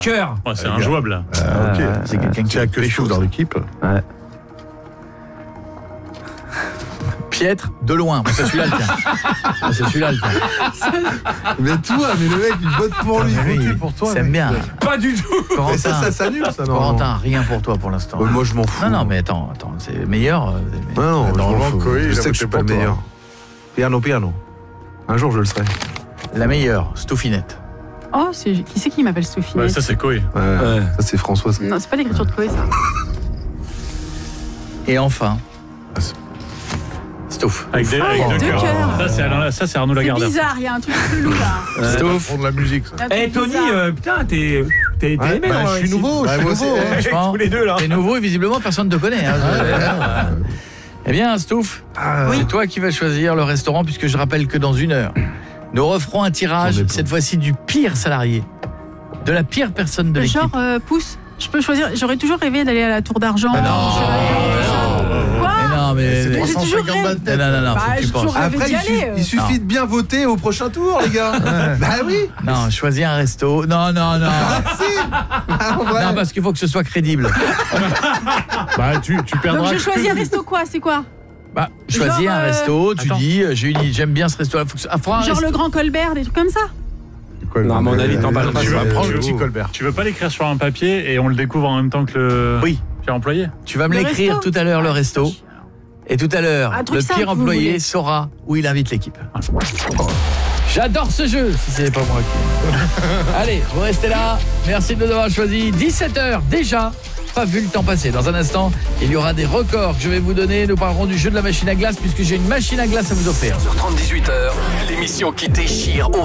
Cœur. Oh, c'est injouable là. Ok. C'est quelqu'un qui a que chaud dans l'équipe. Ouais. Piètre de loin. Bon, c'est celui-là le tien. C'est celui-là le tien. Mais toi, mais le mec, il vote pour lui, Oui, voter pour toi. ça aime bien. Pas du tout. Mais Corentin, ça s'annule, ça, non. Corentin, rien pour toi pour l'instant. Moi, je m'en fous. Non, mais attends, c'est meilleur. Non, je m'en Normalement, fous. Koé, Je il a sais que voté je suis pas pour le toi. meilleur. Piano. Un jour, je le serai. La meilleure, Stoufinette. Oh, qui c'est qui m'appelle Sophie? Ouais, ça c'est Koé. Ouais. Ça, c'est François. Non, c'est pas l'écriture de Chloé, ça. Et enfin, Ah, c'est- Stouf. Avec deux deux cœurs. cœurs. Ça c'est Arnaud C'est Lagardère. bizarre, il y a un truc chelou là. Stouf. Pour de la musique, ça. Il y a un truc Eh Tony, bizarre. putain, t'es aimé. Bah, je suis nouveau, je suis nouveau. Franchement, Tous les deux là. t'es nouveau et visiblement personne ne te connaît. Hein. Eh bien, Stouff, c'est toi qui vas choisir le restaurant puisque je rappelle que dans 1 heure, nous referons un tirage, cette fois-ci du pire salarié, de la pire personne de l'équipe. Genre, pouce, je peux choisir. J'aurais toujours rêvé d'aller à la Tour d'Argent. Ah non, Quoi? Mais non, mais... Mais j'ai toujours rêvé. Non, faut que tu j'ai penses. toujours rêvé Après, d'y aller. il suffit de bien voter au prochain tour, les gars. Bah oui. Non, choisis un resto. Non. En vrai. Non, parce qu'il faut que ce soit crédible. Bah, tu perdras. Donc je choisis un resto quoi? C'est quoi? Bah, choisis Genre, un resto, tu attends. dis, j'aime bien ce resto-là. Faut que Genre le Grand Colbert, des trucs comme ça? Non, à mon avis, t'en parles pas. Tu vas prendre le Tu petit veux- Colbert. Tu veux pas l'écrire sur un papier et on le découvre en même temps que le Oui. pire employé? Tu vas me Le l'écrire resto. tout à l'heure, le resto. Et tout à l'heure, Un truc le simple, pire vous employé voulez. saura où il invite l'équipe. J'adore ce jeu, si ce n'est pas moi qui... Allez, vous restez là. Merci de nous avoir choisis. 17h déjà. Pas vu le temps passer. Dans un instant, il y aura des records que je vais vous donner. Nous parlerons du jeu de la machine à glace puisque j'ai une machine à glace à vous offrir. Sur 30-18h, l'émission qui déchire au